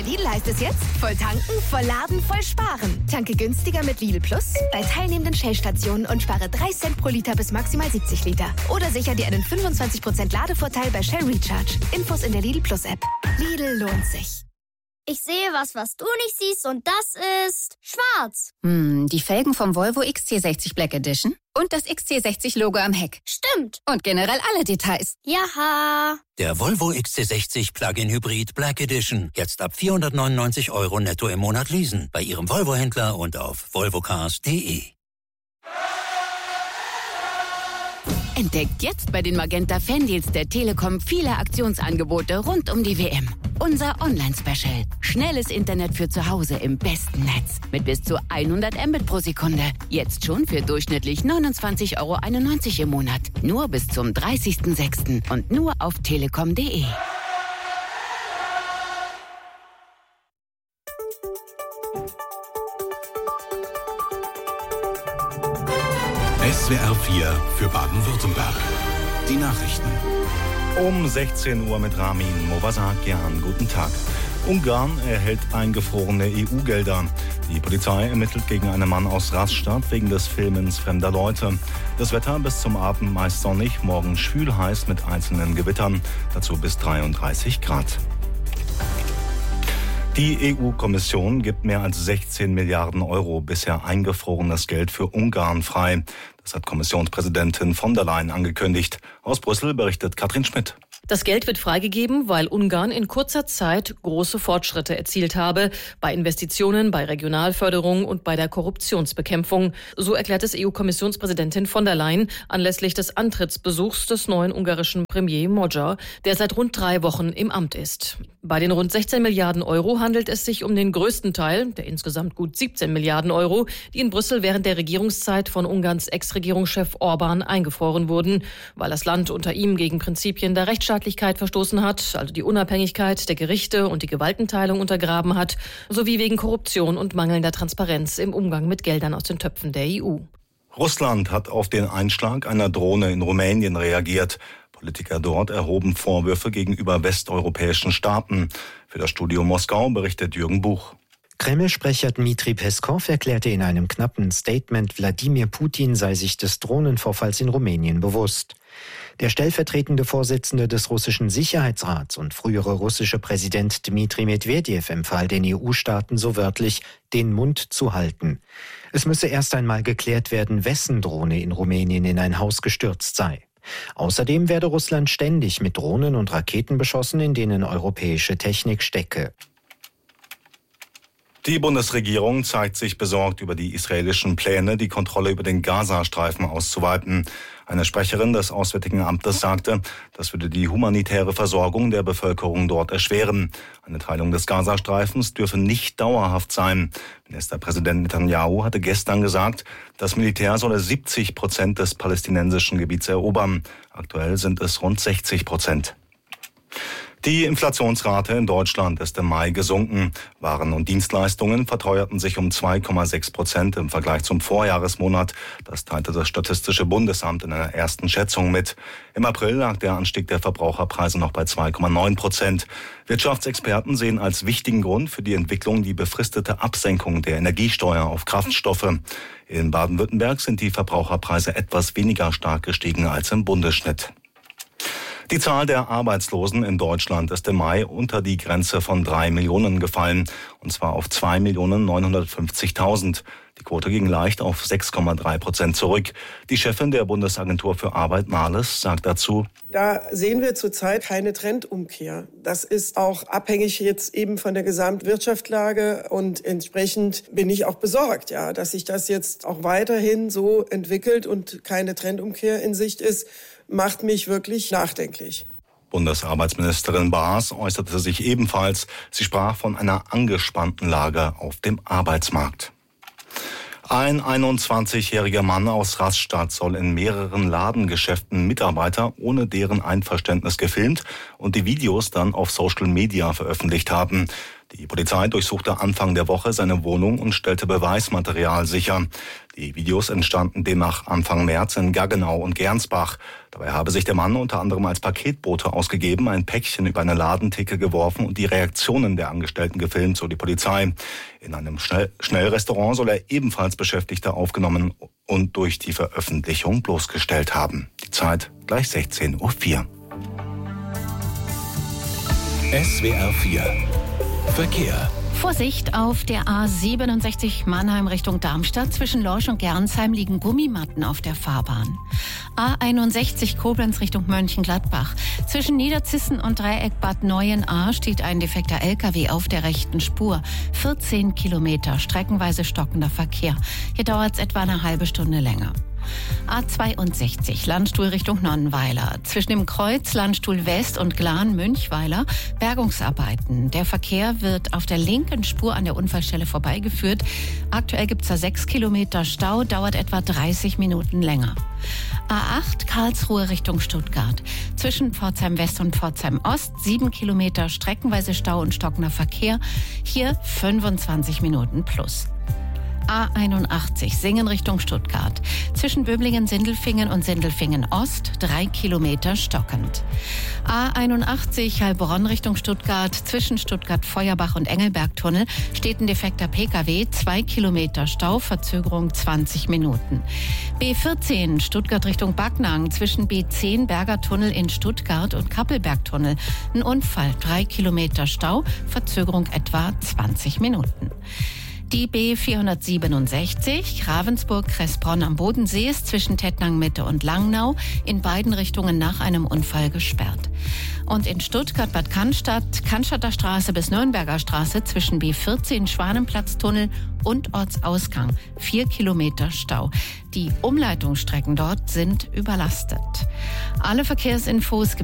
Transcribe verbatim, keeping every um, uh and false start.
Bei Lidl heißt es jetzt, voll tanken, voll laden, voll sparen. Tanke günstiger mit Lidl Plus bei teilnehmenden Shell-Stationen und spare drei Cent pro Liter bis maximal siebzig Liter. Oder sicher dir einen fünfundzwanzig Prozent Ladevorteil bei Shell Recharge. Infos in der Lidl Plus App. Lidl lohnt sich. Ich sehe was, was du nicht siehst, und das ist schwarz. Hm, die Felgen vom Volvo X C sechzig Black Edition und das X C sechzig Logo am Heck. Stimmt. Und generell alle Details. Jaha. Der Volvo X C sechzig Plug-in Hybrid Black Edition. Jetzt ab vierhundertneunundneunzig Euro netto im Monat leasen. Bei Ihrem Volvo-Händler und auf volvocars punkt de. Entdeckt jetzt bei den Magenta Fandeals der Telekom viele Aktionsangebote rund um die W M. Unser Online-Special. Schnelles Internet für zu Hause im besten Netz. Mit bis zu hundert Mbit pro Sekunde. Jetzt schon für durchschnittlich neunundzwanzig Euro einundneunzig im Monat. Nur bis zum dreißigsten sechsten und nur auf telekom punkt de. S W R vier für Baden-Württemberg. Die Nachrichten. Um sechzehn Uhr mit Ramin Movasakian. Guten Tag. Ungarn erhält eingefrorene E U-Gelder. Die Polizei ermittelt gegen einen Mann aus Rastatt wegen des Filmens fremder Leute. Das Wetter bis zum Abend meist sonnig, morgen schwül heiß mit einzelnen Gewittern. Dazu bis dreiunddreißig Grad. Die E U-Kommission gibt mehr als sechzehn Milliarden Euro bisher eingefrorenes Geld für Ungarn frei. Das hat Kommissionspräsidentin von der Leyen angekündigt. Aus Brüssel berichtet Katrin Schmidt. Das Geld wird freigegeben, weil Ungarn in kurzer Zeit große Fortschritte erzielt habe bei Investitionen, bei Regionalförderung und bei der Korruptionsbekämpfung. So erklärt es E U-Kommissionspräsidentin von der Leyen anlässlich des Antrittsbesuchs des neuen ungarischen Premier Magyar, der seit rund drei Wochen im Amt ist. Bei den rund sechzehn Milliarden Euro handelt es sich um den größten Teil, der insgesamt gut siebzehn Milliarden Euro, die in Brüssel während der Regierungszeit von Ungarns Ex-Regierungschef Orbán eingefroren wurden, weil das Land unter ihm gegen Prinzipien der Rechtsstaatlichkeit verstoßen hat, also die Unabhängigkeit der Gerichte und die Gewaltenteilung untergraben hat, sowie wegen Korruption und mangelnder Transparenz im Umgang mit Geldern aus den Töpfen der E U. Russland hat auf den Einschlag einer Drohne in Rumänien reagiert. Politiker dort erhoben Vorwürfe gegenüber westeuropäischen Staaten. Für das Studio Moskau berichtet Jürgen Buch. Kreml-Sprecher Dmitri Peskow erklärte in einem knappen Statement, Wladimir Putin sei sich des Drohnenvorfalls in Rumänien bewusst. Der stellvertretende Vorsitzende des russischen Sicherheitsrats und frühere russische Präsident Dmitri Medwedew empfahl den E U-Staaten so wörtlich, den Mund zu halten. Es müsse erst einmal geklärt werden, wessen Drohne in Rumänien in ein Haus gestürzt sei. Außerdem werde Russland ständig mit Drohnen und Raketen beschossen, in denen europäische Technik stecke. Die Bundesregierung zeigt sich besorgt über die israelischen Pläne, die Kontrolle über den Gazastreifen auszuweiten. Eine Sprecherin des Auswärtigen Amtes sagte, das würde die humanitäre Versorgung der Bevölkerung dort erschweren. Eine Teilung des Gazastreifens dürfe nicht dauerhaft sein. Ministerpräsident Netanyahu hatte gestern gesagt, das Militär solle siebzig Prozent des palästinensischen Gebiets erobern. Aktuell sind es rund sechzig Prozent. Die Inflationsrate in Deutschland ist im Mai gesunken. Waren und Dienstleistungen verteuerten sich um zwei Komma sechs Prozent im Vergleich zum Vorjahresmonat. Das teilte das Statistische Bundesamt in einer ersten Schätzung mit. Im April lag der Anstieg der Verbraucherpreise noch bei zwei Komma neun Prozent. Wirtschaftsexperten sehen als wichtigen Grund für die Entwicklung die befristete Absenkung der Energiesteuer auf Kraftstoffe. In Baden-Württemberg sind die Verbraucherpreise etwas weniger stark gestiegen als im Bundesschnitt. Die Zahl der Arbeitslosen in Deutschland ist im Mai unter die Grenze von drei Millionen gefallen, und zwar auf zwei Millionen neunhundertfünfzigtausend. Die Quote ging leicht auf sechs Komma drei Prozent zurück. Die Chefin der Bundesagentur für Arbeit, Nahles, sagt dazu: Da sehen wir zurzeit keine Trendumkehr. Das ist auch abhängig jetzt eben von der Gesamtwirtschaftslage, und entsprechend bin ich auch besorgt, ja, dass sich das jetzt auch weiterhin so entwickelt und keine Trendumkehr in Sicht ist, macht mich wirklich nachdenklich. Bundesarbeitsministerin Baas äußerte sich ebenfalls. Sie sprach von einer angespannten Lage auf dem Arbeitsmarkt. Ein einundzwanzigjähriger Mann aus Rastatt soll in mehreren Ladengeschäften Mitarbeiter ohne deren Einverständnis gefilmt und die Videos dann auf Social Media veröffentlicht haben. Die Polizei durchsuchte Anfang der Woche seine Wohnung und stellte Beweismaterial sicher. Die Videos entstanden demnach Anfang März in Gaggenau und Gernsbach. Dabei habe sich der Mann unter anderem als Paketbote ausgegeben, ein Päckchen über eine Ladentheke geworfen und die Reaktionen der Angestellten gefilmt, so die Polizei. In einem Schnell- Schnellrestaurant soll er ebenfalls Beschäftigte aufgenommen und durch die Veröffentlichung bloßgestellt haben. Die Zeit gleich sechzehn Uhr vier. S W R vier Verkehr. Vorsicht, auf der A siebenundsechzig Mannheim Richtung Darmstadt. Zwischen Lorsch und Gernsheim liegen Gummimatten auf der Fahrbahn. A einundsechzig Koblenz Richtung Mönchengladbach. Zwischen Niederzissen und Dreieck Bad Neuenahr steht ein defekter L K W auf der rechten Spur. vierzehn Kilometer, streckenweise stockender Verkehr. Hier dauert es etwa eine halbe Stunde länger. A zweiundsechzig, Landstuhl Richtung Nonnenweiler. Zwischen dem Kreuz Landstuhl West und Glan-Münchweiler Bergungsarbeiten. Der Verkehr wird auf der linken Spur an der Unfallstelle vorbeigeführt. Aktuell gibt es da sechs Kilometer Stau, dauert etwa dreißig Minuten länger. A acht, Karlsruhe Richtung Stuttgart. Zwischen Pforzheim West und Pforzheim Ost sieben Kilometer, streckenweise Stau und stockender Verkehr. Hier fünfundzwanzig Minuten plus. A einundachtzig, Singen Richtung Stuttgart. Zwischen Böblingen-Sindelfingen und Sindelfingen-Ost drei Kilometer stockend. A einundachtzig, Heilbronn Richtung Stuttgart. Zwischen Stuttgart-Feuerbach und Engelbergtunnel steht ein defekter P K W. zwei Kilometer Stau, Verzögerung zwanzig Minuten. B vierzehn, Stuttgart Richtung Backnang. Zwischen B zehn, Berger-Tunnel in Stuttgart und Kappelbergtunnel. Ein Unfall, drei Kilometer Stau, Verzögerung etwa zwanzig Minuten. Die B vierhundertsiebenundsechzig, Ravensburg-Kressbronn am Bodensee, ist zwischen Tettnang-Mitte und Langnau in beiden Richtungen nach einem Unfall gesperrt. Und in Stuttgart-Bad Cannstatt, Cannstatter Straße bis Nürnberger Straße zwischen B vierzehn, Schwanenplatztunnel und Ortsausgang. Vier Kilometer Stau. Die Umleitungsstrecken dort sind überlastet. Alle Verkehrsinfos